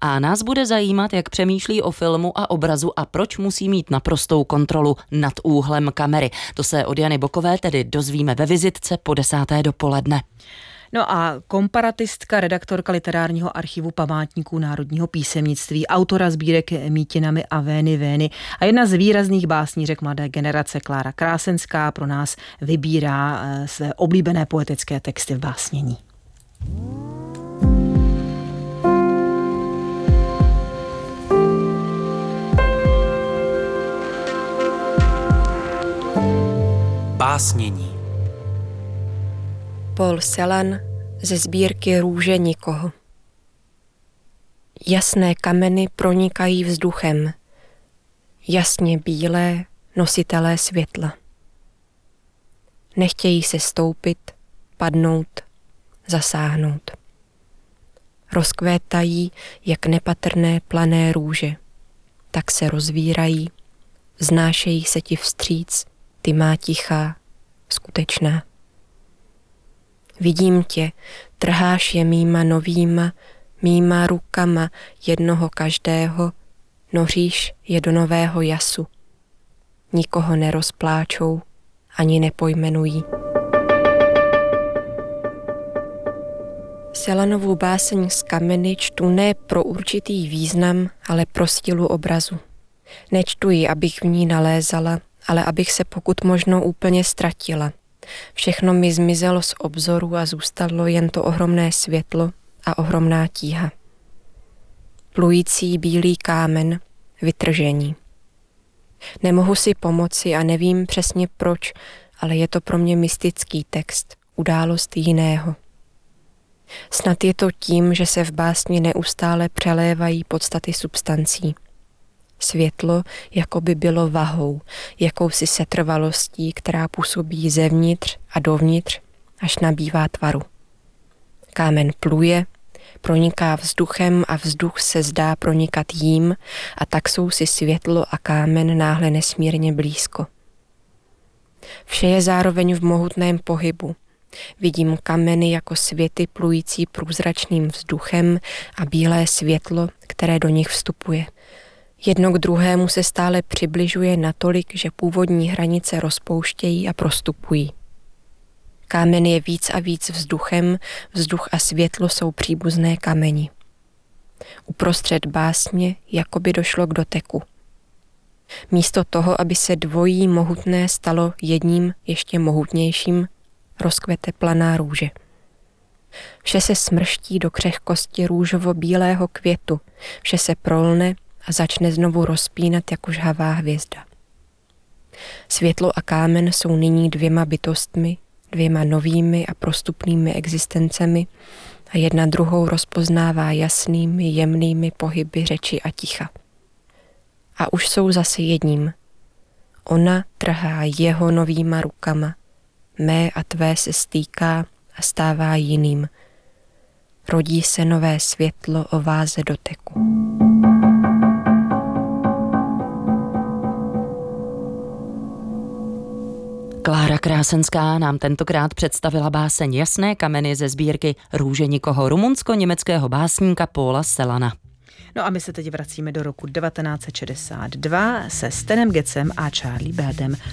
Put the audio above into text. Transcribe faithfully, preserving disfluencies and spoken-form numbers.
A nás bude zajímat, jak přemýšlí o filmu a obrazu a proč musí mít naprostou kontrolu nad úhlem kamery. To se od Jany Bokové tedy dozvíme ve vizitce po desáté dopoledne. No a komparatistka, redaktorka literárního archivu památníků národního písemnictví, autora sbírek Mítinami a Vény Vény a jedna z výrazných básnířek mladé generace Klára Krásenská pro nás vybírá své oblíbené poetické texty v básnění. Básnění. Paul Celan ze sbírky Růže nikoho. Jasné kameny pronikají vzduchem, jasně bílé nositelé světla. Nechtějí se stoupit, padnout, zasáhnout. Rozkvétají jak nepatrné plané růže, tak se rozvírají, vznášejí se ti vstříc, ty má tichá, skutečná. Vidím tě, trháš je mýma novýma, mýma rukama jednoho každého, noříš je do nového jasu. Nikoho nerozpláčou, ani nepojmenují. Celanovu báseň z kameny čtu ne pro určitý význam, ale pro sílu obrazu. Nečtu ji, abych v ní nalézala, ale abych se pokud možno úplně ztratila. Všechno mi zmizelo z obzoru a zůstalo jen to ohromné světlo a ohromná tíha. Plující bílý kámen, vytržení. Nemohu si pomoci a nevím přesně proč, ale je to pro mě mystický text, událost jiného. Snad je to tím, že se v básni neustále přelévají podstaty substancí. Světlo jako by bylo vahou, jakousi setrvalostí, která působí zevnitř a dovnitř, až nabývá tvaru. Kámen pluje, proniká vzduchem a vzduch se zdá pronikat jím a tak jsou si světlo a kámen náhle nesmírně blízko. Vše je zároveň v mohutném pohybu. Vidím kameny jako světy plující průzračným vzduchem a bílé světlo, které do nich vstupuje. Jedno k druhému se stále přibližuje natolik, že původní hranice rozpouštějí a prostupují. Kámen je víc a víc vzduchem, vzduch a světlo jsou příbuzné kameni. Uprostřed básně jakoby došlo k doteku. Místo toho, aby se dvojí mohutné stalo jedním ještě mohutnějším, rozkvete planá růže. Vše se smrští do křehkosti růžovo-bílého květu, vše se prolne a začne znovu rozpínat jako žhavá hvězda. Světlo a kámen jsou nyní dvěma bytostmi, dvěma novými a prostupnými existencemi a jedna druhou rozpoznává jasnými, jemnými pohyby řeči a ticha. A už jsou zase jedním. Ona trhá jeho novýma rukama, mé a tvé se stýká a stává jiným. Rodí se nové světlo o váze doteku. Klára Krásenská nám tentokrát představila báseň Jasné kameny ze sbírky Růže nikoho rumunsko-německého básníka Paula Celana. No a my se teď vracíme do roku devatenáct set šedesát dva se Stanem Getzem a Charlie Birdem